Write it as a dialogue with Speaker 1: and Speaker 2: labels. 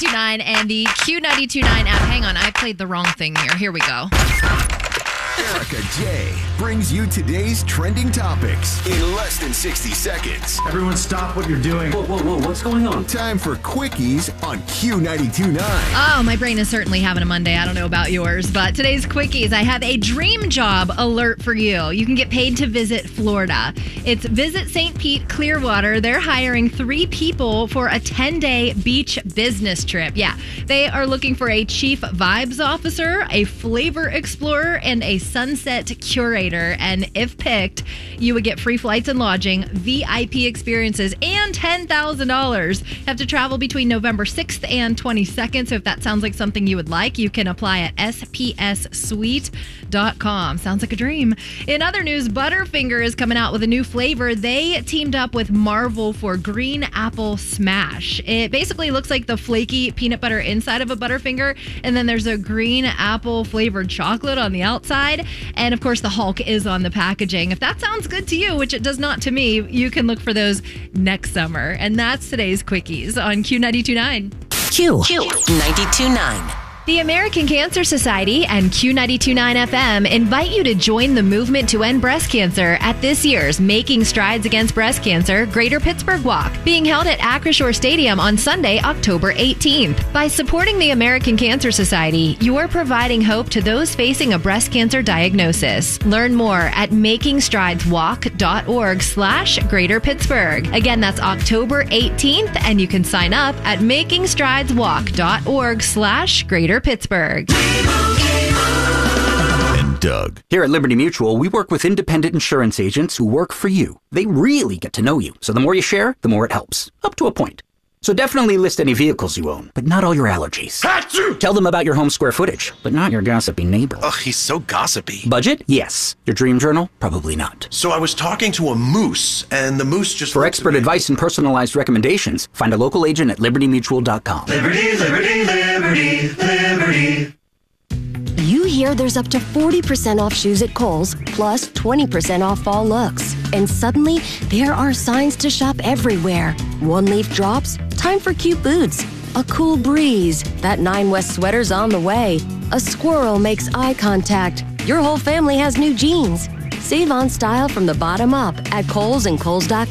Speaker 1: Q929 and the Q929 app. Hang on, I played the wrong thing here. Here we go.
Speaker 2: Erica J brings you today's trending topics in less than 60 seconds.
Speaker 3: Everyone stop what you're doing.
Speaker 4: Whoa, what's going on?
Speaker 2: Time for Quickies on Q929.
Speaker 1: Oh, my brain is certainly having a Monday. I don't know about yours, but today's Quickies, I have a dream job alert for you. You can get paid to visit Florida. It's Visit St. Pete Clearwater. They're hiring 3 people for a 10-day beach business trip. Yeah, they are looking for a chief vibes officer, a flavor explorer, and a sunset curator. And if picked, you would get free flights and lodging, VIP experiences, and $10,000. Have to travel between November 6th and 22nd. So if that sounds like something you would like, you can apply at spssuite.com. Sounds like a dream. In other news, Butterfinger is coming out with a new flavor. They teamed up with Marvel for Green Apple Smash. It basically looks like the flaky peanut butter inside of a Butterfinger, and then there's a green apple flavored chocolate on the outside. And of course, the Hulk is on the packaging. If that sounds good to you, which it does not to me, you can look for those next summer. And that's today's Quickies on Q929.
Speaker 5: Q929.
Speaker 1: The American Cancer Society and Q929 FM invite you to join the movement to end breast cancer at this year's Making Strides Against Breast Cancer Greater Pittsburgh Walk, being held at Acrisure Stadium on Sunday, October 18th. By supporting the American Cancer Society, you are providing hope to those facing a breast cancer diagnosis. Learn more at makingstrideswalk.org/Greater Pittsburgh. Again, that's October 18th, and you can sign up at makingstrideswalk.org/Greater Pittsburgh.
Speaker 2: And Doug.
Speaker 4: Here at Liberty Mutual, we work with independent insurance agents who work for you. They really get to know you, so the more you share, the more it helps. Up to a point. So definitely list any vehicles you own, but not all your allergies.
Speaker 6: Achoo!
Speaker 4: Tell them about your home square footage, but not your gossipy neighbor.
Speaker 6: Ugh, he's so gossipy.
Speaker 4: Budget? Yes. Your dream journal? Probably not.
Speaker 6: So I was talking to a moose, and the moose just...
Speaker 4: For expert advice and personalized recommendations, find a local agent at libertymutual.com.
Speaker 7: Liberty, liberty, liberty, liberty.
Speaker 5: You hear there's up to 40% off shoes at Kohl's, plus 20% off fall looks. And suddenly, there are signs to shop everywhere. One leaf drops, time for cute boots. A cool breeze, that 9 West sweater's on the way. A squirrel makes eye contact. Your whole family has new jeans. Save on style from the bottom up at Kohl's and Kohl's.com.